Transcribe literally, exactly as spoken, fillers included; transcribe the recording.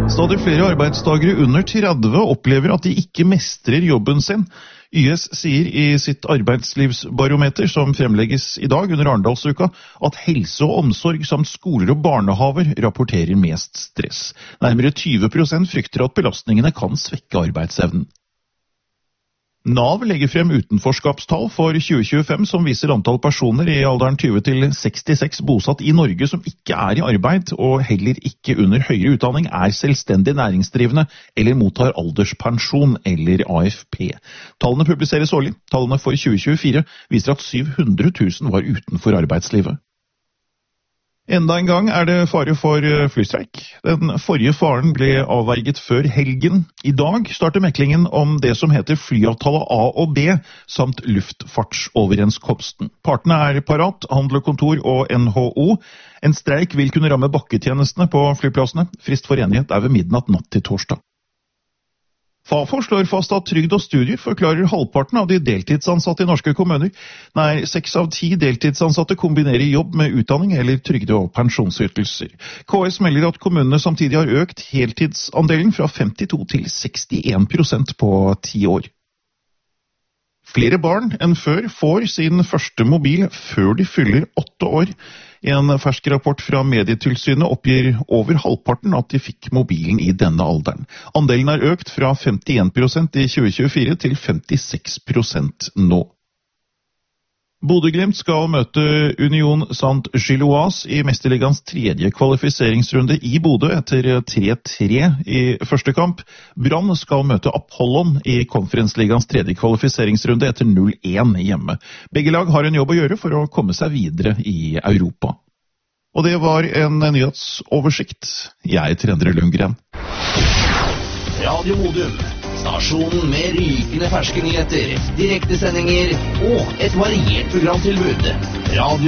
Stadig flere arbeidstagere under tretti opplever at de ikke mestrer jobben sin. Y S sier i sitt arbeidslivsbarometer, som fremlegges i dag under Arendalsuka, at helse og omsorg samt skoler og barnehaver rapporterer mest stress. Nærmere tyve prosent frykter at belastningene kan svekke arbeidsevnen. Nav legger frem utenforskapstall for tjue tjuefem som viser antall personer i alderen tjue til sekstiseks bosatt i Norge som ikke er i arbeid og heller ikke under høyere utdanning er selvstendig næringsdrivende eller mottar alderspensjon eller A F P. Tallene publiseres årlig. Tallene for tjue tjuefire viser at syv hundre tusen var utenfor arbeidslivet. Enda en gang er det fare for flystreik. Den forrige faren ble avverget før helgen. I dag starter meklingen om det som heter flyavtale A og B, samt luftfartsoverenskomsten. Partene er parat, Handel og Kontor og N H O. En streik vil kunne ramme bakketjenestene på flyplassene. Frist for enighet er ved midnatt natt til torsdag. Fafo slår fast at trygd og studier forklarer halvparten av de deltidsansatte i norske kommuner. Nær seks av ti deltidsansatte kombinerer jobb med utdanning eller trygde- og pensjonsytelser. K S melder at kommunene samtidig har økt heltidsandelen fra femtito til sekstién prosent på ti år. Flere barn enn før får sin første mobil før de fyller åtte år. En fersk rapport fra Medietilsynet oppgir over halvparten at de fikk mobilen i denne alderen. Andelen har økt fra femtién prosent i tjue tjuefire til femtiseks prosent nå. Bodø/Glimt skal møte Union Saint-Gilloise i Mesterligaens tredje kvalifiseringsrunde i Bodø etter tre tre i første kamp. Brann skal møte Apollon i Konferensligaens tredje kvalifiseringsrunde etter null én hjemme. Begge lag har en jobb å gjøre for å komme seg videre i Europa. Og det var en nyhetsoversikt. Jeg heter Endre Lundgren. Radio Modum. Stasjonen med rykende ferske nyheter, direktesendinger og et variert programtilbud. Radio